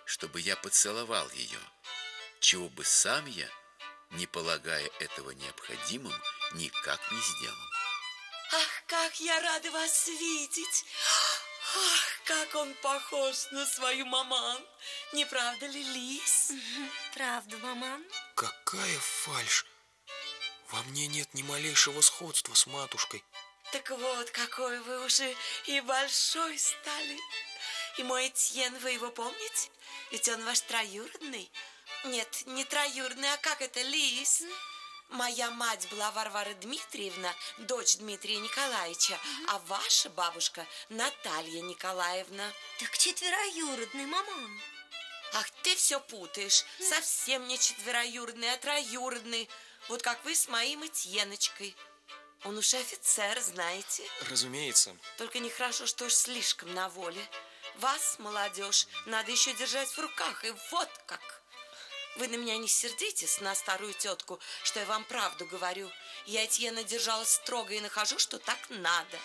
чтобы я поцеловал ее, чего бы сам я, не полагая этого необходимым, никак не сделал. Ах, как я рада вас видеть! Ах, как он похож на свою маман! Не правда ли, Лис? Правда, маман? Какая фальшь! Во мне нет ни малейшего сходства с матушкой. Так вот, какой вы уже и большой стали. И мой Этьен, вы его помните? Ведь он ваш троюродный. Нет, не троюродный, а как это, Лис? Моя мать была Варвара Дмитриевна, дочь Дмитрия Николаевича, а ваша бабушка Наталья Николаевна. Так четвероюродный, маман. Ах, ты все путаешь. Совсем не четвероюродный, а троюродный. Вот как вы с моим Этьеночкой. Он уж офицер, знаете. Разумеется. Только нехорошо, что уж слишком на воле. Вас, молодежь, надо еще держать в руках, и вот как. Вы на меня не сердитесь, на старую тетку, что я вам правду говорю. Я Этьена держала строго и нахожу, что так надо.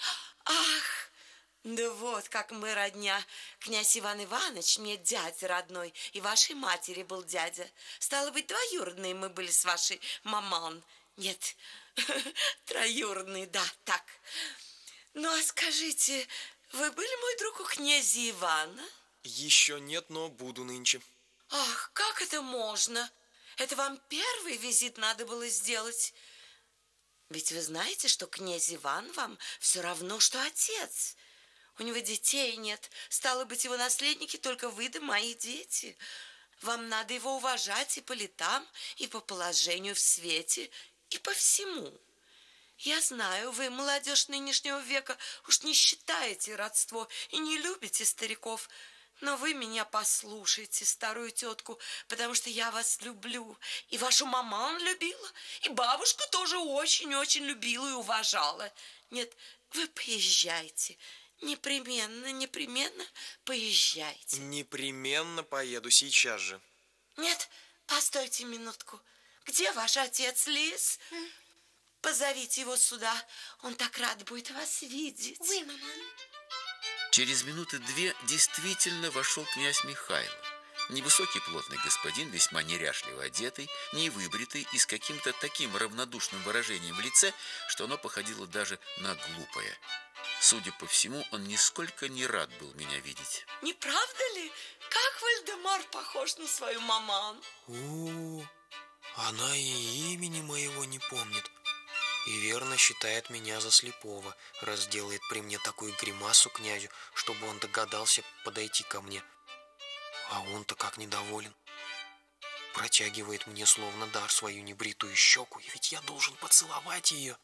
Ах, да вот как мы родня. Князь Иван Иванович мне дядя родной, и вашей матери был дядя. Стало быть, двоюродные мы были с вашей маман. Нет, троюродные, да, так. Ну, а скажите, вы были, мой друг, у князя Ивана? Еще нет, но буду нынче. Ах, как это можно? Это вам первый визит надо было сделать. Ведь вы знаете, что князь Иван вам все равно, что отец. У него детей нет. Стало быть, его наследники только вы да мои дети. Вам надо его уважать и по летам, и по положению в свете, и по всему. Я знаю, вы, молодежь нынешнего века, уж не считаете родство и не любите стариков. Но вы меня послушайте, старую тетку, потому что я вас люблю. И вашу маман любила, и бабушку тоже очень-очень любила и уважала. Нет, вы поезжайте. Непременно, непременно поезжайте. Непременно поеду сейчас же. Нет, постойте минутку. Где ваш отец, Лис? Позовите его сюда. Он так рад будет вас видеть. Вы, маман. Через минуты две действительно вошел князь Михайло. Невысокий плотный господин, весьма неряшливо одетый, невыбритый и с каким-то таким равнодушным выражением в лице, что оно походило даже на глупое. Судя по всему, он нисколько не рад был меня видеть. Не правда ли? Как Вальдемар похож на свою маман? О, она и имени моего не помнит. И верно считает меня за слепого, раз делает при мне такую гримасу князю, чтобы он догадался подойти ко мне. А он-то как недоволен. Протягивает мне словно дар свою небритую щеку, и ведь я должен поцеловать ее.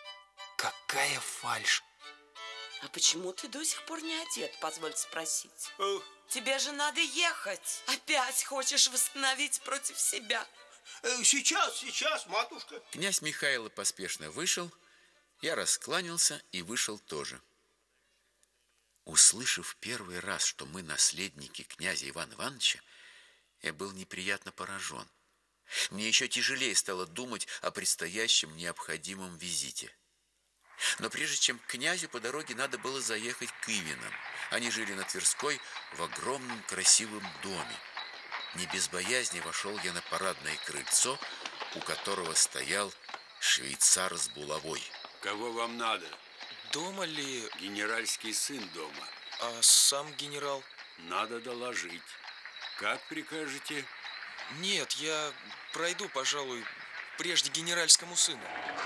Какая фальшь! А почему ты до сих пор не одет, позвольте спросить? Тебе же надо ехать. Опять хочешь восстановить против себя. Сейчас, матушка. Князь Михайло поспешно вышел, я раскланялся и вышел тоже. Услышав первый раз, что мы наследники князя Ивана Ивановича, я был неприятно поражен. Мне еще тяжелее стало думать о предстоящем необходимом визите. Но прежде чем к князю, по дороге надо было заехать к Ивинам. Они жили на Тверской в огромном красивом доме. Не без боязни вошел я на парадное крыльцо, у которого стоял швейцар с булавой. Кого вам надо? Дома ли... Генеральский сын дома. А сам генерал? Надо доложить. Как прикажете? Нет, я пройду, пожалуй, прежде генеральскому сыну.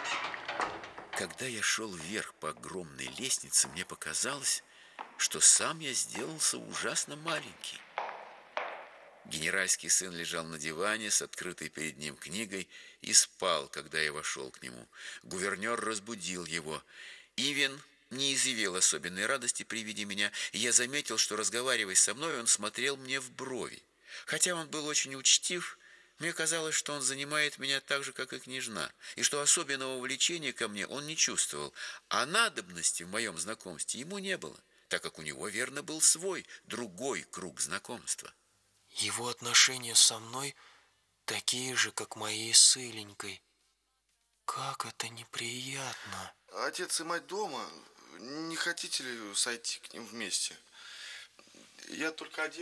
Когда я шел вверх по огромной лестнице, мне показалось, что сам я сделался ужасно маленький. Генеральский сын лежал на диване с открытой перед ним книгой и спал, когда я вошел к нему. Гувернер разбудил его. Ивин не изъявил особенной радости при виде меня, и я заметил, что, разговаривая со мной, он смотрел мне в брови. Хотя он был очень учтив, мне казалось, что он занимает меня так же, как и княжна, и что особенного влечения ко мне он не чувствовал, а надобности в моем знакомстве ему не было, так как у него, верно, был свой, другой круг знакомства. Его отношения со мной такие же, как мои с Иленькой. Как это неприятно. Отец и мать дома. Не хотите ли сойти к ним вместе? Я только один.